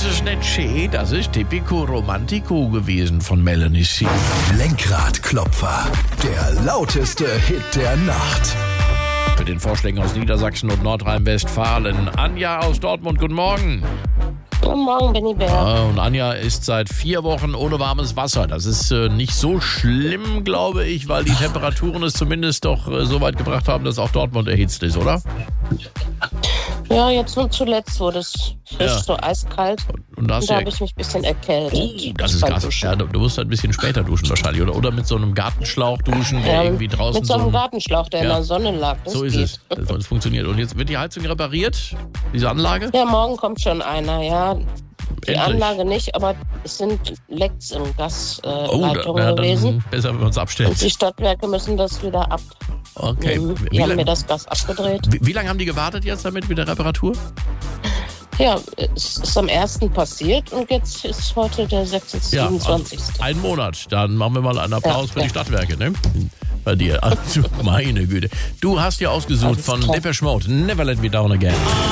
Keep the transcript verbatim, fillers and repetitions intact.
es nicht schön? Das ist Typico Romantico gewesen von Melanie C. Lenkradklopfer, der lauteste Hit der Nacht. Mit den Vorschlägen aus Niedersachsen und Nordrhein-Westfalen. Anja aus Dortmund, guten Morgen. Guten Morgen, Benny Bär. Ja, und Anja ist seit vier Wochen ohne warmes Wasser. Das ist äh, nicht so schlimm, glaube ich, weil die Temperaturen es zumindest doch äh, so weit gebracht haben, dass auch Dortmund erhitzt ist, oder? Ja, jetzt nur zuletzt wurde es frisch, Ja. so eiskalt. Und da, hast Und da du habe ja, ich mich ein bisschen erkältet. oh, das ist beim krass. Duschen. Ja, du, du musst halt ein bisschen später duschen wahrscheinlich, oder? Oder mit so einem Gartenschlauch duschen, der Ja, irgendwie draußen mit so einem ein- Gartenschlauch, der Ja. in der Sonne lag. Das So ist geht. es. Das, das funktioniert. Und jetzt wird die Heizung repariert, diese Anlage? Ja, morgen kommt schon einer, ja. Die Endlich. Anlage nicht, aber es sind Lecks in Gasleitungen äh, Oh, da, Leitungen na, gewesen. dann besser, wenn man es Und abstellt. die Stadtwerke müssen das wieder ab. Okay. Mhm. Wie, Die haben mir lang, das Gas abgedreht. wie, wie lange haben die gewartet jetzt damit mit der Reparatur? Ja, es ist am ersten passiert und jetzt ist heute der siebenundzwanzigste. Ein Monat. Dann machen wir mal einen Applaus Ja, für ja. die Stadtwerke, ne? Bei dir. Also, meine Güte. Du hast dir ausgesucht Alles von klar. Depeche Mode. Never Let Me Down Again.